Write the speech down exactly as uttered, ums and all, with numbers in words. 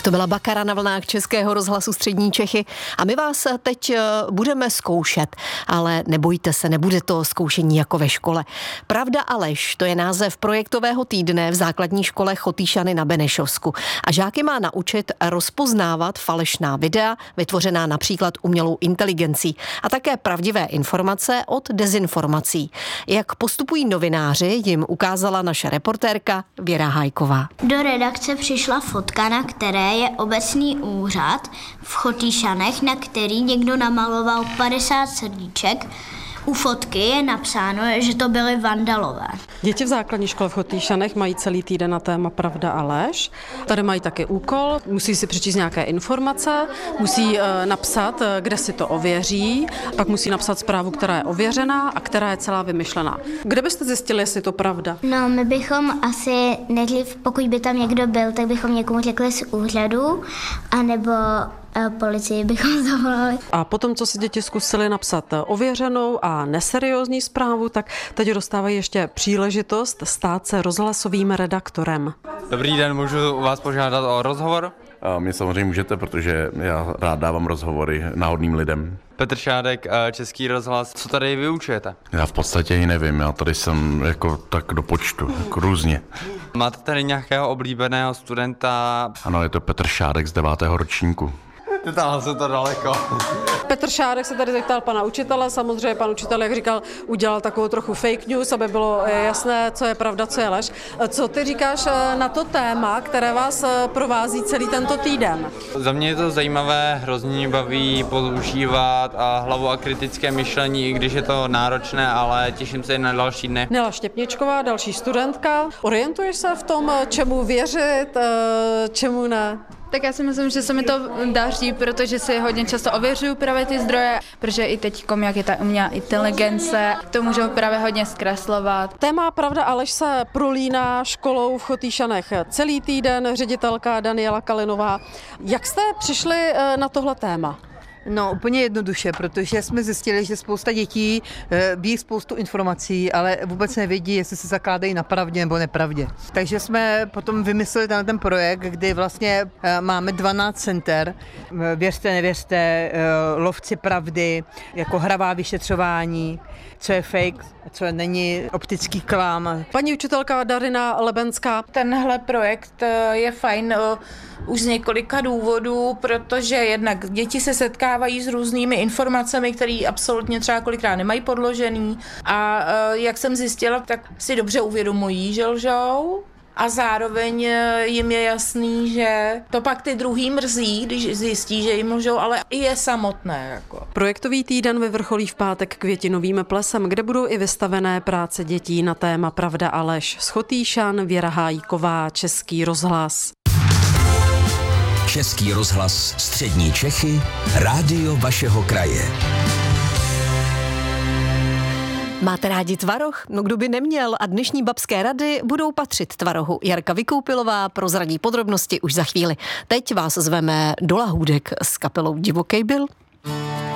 Tak to byla Bakara na vlnách Českého rozhlasu Střední Čechy a my vás teď budeme zkoušet, ale nebojte se, nebude to zkoušení jako ve škole. Pravda a lež, to je název projektového týdne v základní škole Chotýšany na Benešovsku a žáky má naučit rozpoznávat falešná videa, vytvořená například umělou inteligencí a také pravdivé informace od dezinformací. Jak postupují novináři, jim ukázala naše reportérka Věra Hájková. Do redakce přišla fotka, na které je obecní úřad v Chotýšanech, na který někdo namaloval padesát srdíček. U fotky je napsáno, že to byly vandalové. Děti v základní škole v Chotýšanech mají celý týden na téma pravda a lež. Tady mají také úkol, musí si přečíst nějaké informace, musí e, napsat, kde si to ověří, pak musí napsat zprávu, která je ověřená a která je celá vymyšlená. Kde byste zjistili, jestli je to pravda? No, my bychom asi nejdřív, pokud by tam někdo byl, tak bychom někomu řekli z úřadu, anebo policii bychom zavolali. A potom, co si děti zkusili napsat ověřenou a neseriózní zprávu, tak teď dostávají ještě příležitost stát se rozhlasovým redaktorem. Dobrý den, můžu vás požádat o rozhovor? A mě samozřejmě můžete, protože já rád dávám rozhovory náhodným lidem. Petr Šádek, Český rozhlas. Co tady vyučujete? Já v podstatě i nevím, já tady jsem jako tak do počtu, jako různě. Máte tady nějakého oblíbeného studenta? Ano, je to Petr Šádek z devátého ročníku. Vytáhl se to daleko. Petr Šádek se tady zeptal pana učitele, samozřejmě pan učitel, jak říkal, udělal takovou trochu fake news, aby bylo jasné, co je pravda, co je lež. Co ty říkáš na to téma, které vás provází celý tento týden? Za mě je to zajímavé, hrozně baví používat a hlavu a kritické myšlení, i když je to náročné, ale těším se i na další dny. Nela Štěpničková, další studentka. Orientuješ se v tom, čemu věřit, čemu ne? Tak já si myslím, že se mi to daří, protože si hodně často ověřuju právě ty zdroje, protože i teď, jak je ta umělá inteligence, to můžou právě hodně zkreslovat. Téma pravda a lež se prolíná školou v Chotýšanech celý týden, ředitelka Daniela Kalinová. Jak jste přišli na tohle téma? No úplně jednoduše, protože jsme zjistili, že spousta dětí ví spoustu informací, ale vůbec nevědí, jestli se zakládají na pravdě nebo nepravdě. Takže jsme potom vymysleli ten, ten projekt, kdy vlastně máme dvanáct center, věřte, nevěřte, lovci pravdy, jako hravá vyšetřování, co je fake, co není, optický klam. Paní učitelka Darina Lebenská. Tenhle projekt je fajn už z několika důvodů, protože jednak děti se setkávají s různými informacemi, které absolutně třeba kolikrát nemají podložený a jak jsem zjistila, tak si dobře uvědomují, že lžou. A zároveň jim je jasný, že to pak ty druhý mrzí, když zjistí, že jim lžou, ale i je samotné. Jako. Projektový týden vyvrcholí v pátek květinovým plesem, kde budou i vystavené práce dětí na téma pravda a lež. Z Chotýšan Věra Hájková, Český rozhlas. Český rozhlas Střední Čechy, rádio vašeho kraje. Máte rádi tvaroh? No kdo by neměl? A dnešní babské rady budou patřit tvarohu. Jarka Vykoupilová prozradí podrobnosti už za chvíli. Teď vás zveme do Lahůdek s kapelou Divokej byl.